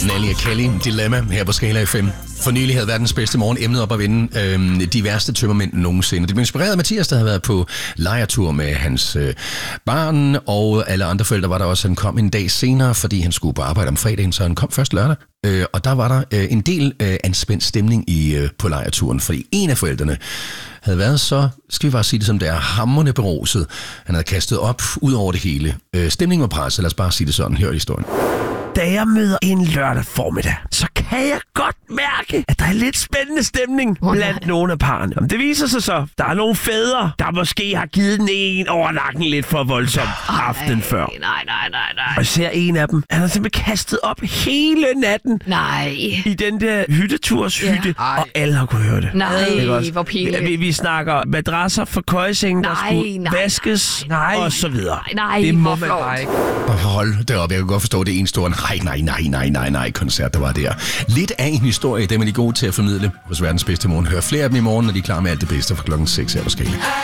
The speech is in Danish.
Nelly og Kelly, Dilemma her på Skala FM. For nylig havde verdens bedste morgen emnet op at vinde de værste tømmermænd nogensinde. Det blev inspireret af Mathias, der havde været på lejretur med hans barn, og alle andre forældre var der også. Han kom en dag senere, fordi han skulle på arbejde om fredagen, så han kom først lørdag. Og der var der en del anspændt stemning på lejreturen, fordi en af forældrene havde været så, skal vi bare sige det som det er, hamrende beruset. Han havde kastet op ud over det hele. Stemningen var presset, lad os bare sige det sådan. Hør historien. Da jeg møder en lørdag formiddag, så kan jeg godt mærke, at der er lidt spændende stemning blandt nogle af parrene. Det viser sig så, der er nogle fædre, der måske har givet den en over nakken lidt for voldsomt aften før. Nej. Og jeg ser en af dem, han har simpelthen kastet op hele natten i den der hytteturshytte, og alle har kunne høre det. Nej, hvor pinligt. Vi snakker madrasser for køjesengen, der skulle vaskes, og så videre. Nej, det må man bare ikke. Hold det op, jeg kan godt forstå, det er en stor nej, koncert, der var der. Lidt af en historie, dem er de gode til at formidle hos verdens bedste morgen. Hør flere af dem i morgen, når de er klar med alt det bedste fra klokken 6 her på Skala.